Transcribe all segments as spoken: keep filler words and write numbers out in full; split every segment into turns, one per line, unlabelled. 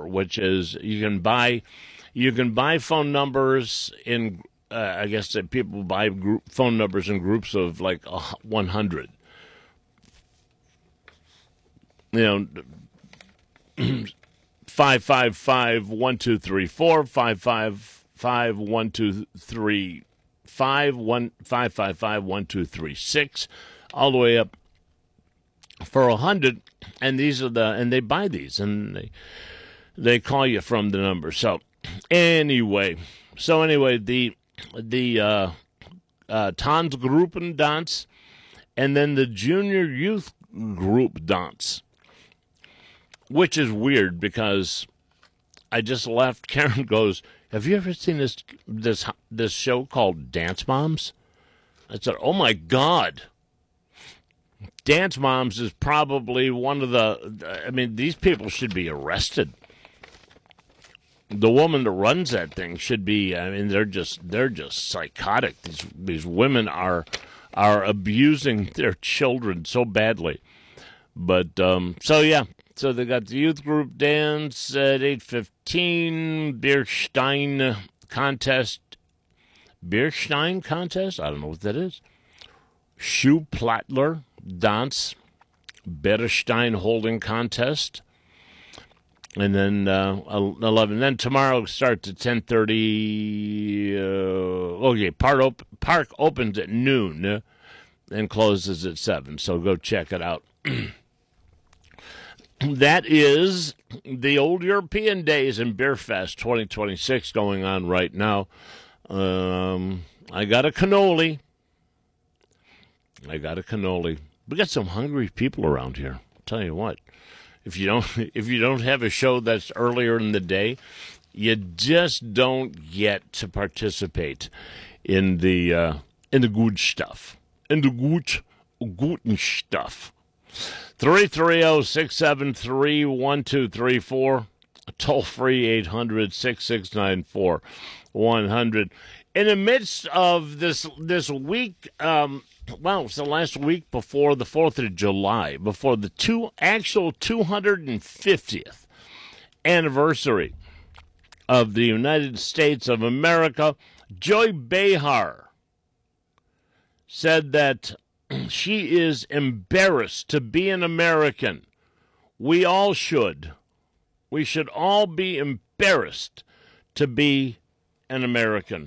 number, which is you can buy you can buy phone numbers in. Uh, I guess that people buy group phone numbers in groups of like one hundred. You know, five five five one two three four five five five one two three five one five five five one two three six, all the way up for a hundred. And these are the and they buy these and they they call you from the number. So anyway, so anyway the. the uh, uh, Tanzgruppen dance, and then the junior youth group dance, which is weird because I just left. Karen goes, "Have you ever seen this this this show called Dance Moms?" I said, "Oh my God, Dance Moms is probably one of the. I mean, these people should be arrested." The woman that runs that thing should be. I mean, they're just they're just psychotic. These these women are are abusing their children so badly. But um, so yeah, so they got the youth group dance at eight fifteen. Bierstein contest. Bierstein contest. I don't know what that is. Schuhplattler dance. Bierstein holding contest. And then uh, eleven. Then tomorrow starts at ten thirty. Uh, okay, park, op- park opens at noon uh, and closes at seven. So go check it out. That is the Old European Days in Beer Fest twenty twenty-six going on right now. Um, I got a cannoli. I got a cannoli. We got some hungry people around here. I'll tell you what. If you don't, if you don't have a show that's earlier in the day, you just don't get to participate in the uh, in the good stuff, in the good, guten stuff. Three three zero six seven three one two three four, toll free eight hundred six six nine four one hundred. In the midst of this this week. Um, Well, it's the last week before the fourth of July, before the two actual two hundred fiftieth anniversary of the United States of America. Joy Behar said that she is embarrassed to be an American. We all should. We should all be embarrassed to be an American.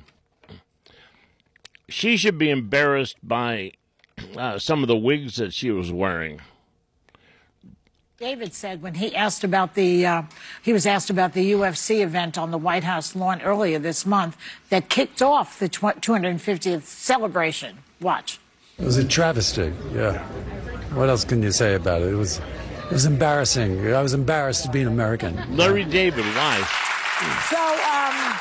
She should be embarrassed by uh, some of the wigs that she was wearing.
David said when he asked about the, uh, he was asked about the U F C event on the White House lawn earlier this month that kicked off the two hundred fiftieth celebration. Watch.
It was a travesty, yeah. What else can you say about it? It was, it was embarrassing. I was embarrassed to be an American.
Larry David, why?
So, um...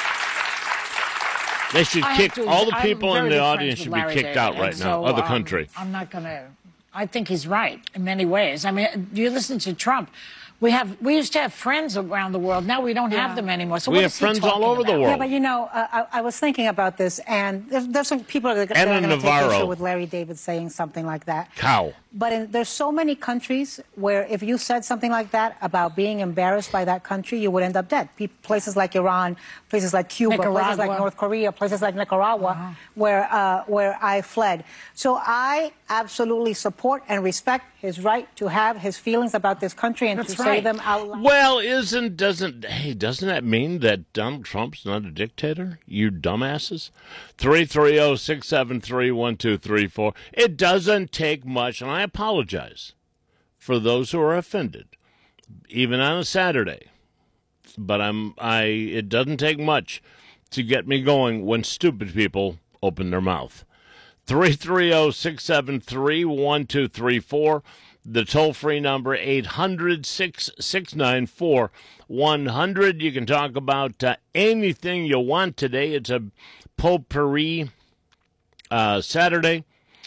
They should
I
kick
to,
all the
I'm
people in the
good
audience should be
Larry
kicked
David,
out right
so,
now of the
um,
country.
I'm not going to. I think he's right in many ways. I mean, you listen to Trump. We have we used to have friends around the world. Now we don't
Yeah.
have them anymore. So
We
what
have
is he
friends all
talking
over the
about?
world.
Yeah, but you know, uh, I, I was thinking about this, and there's, there's some people that, that
Anna
are going to take
Navarro.
issue with Larry David saying something like that.
Cow.
But in, there's so many countries where if you said something like that about being embarrassed by that country, you would end up dead. Pe- places like Iran, places like Cuba, places like
Nicaragua.
North Korea, places like Nicaragua,
Uh-huh.
where uh, where I fled. So I absolutely support and respect his right to have his feelings about this country and
That's
to say
right.
them out loud.
Well, isn't doesn't hey doesn't that mean that Donald Trump's not a dictator? You dumbasses. Three three zero six seven three one two three four. It doesn't take much, and I apologize for those who are offended, even on a Saturday. But I'm I. It doesn't take much to get me going when stupid people open their mouth. Three three zero six seven three one two three four. The toll-free number, eight hundred six six nine four one hundred. You can talk about uh, anything you want today. It's a potpourri uh, Saturday.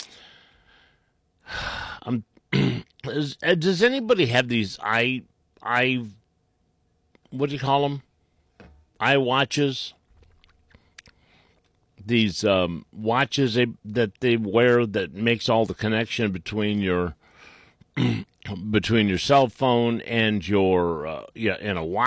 Um, is, uh, does anybody have these eye, eye, what do you call them? Eye watches? These um, watches they, that they wear that makes all the connection between your between your cell phone and your uh, yeah and a watch.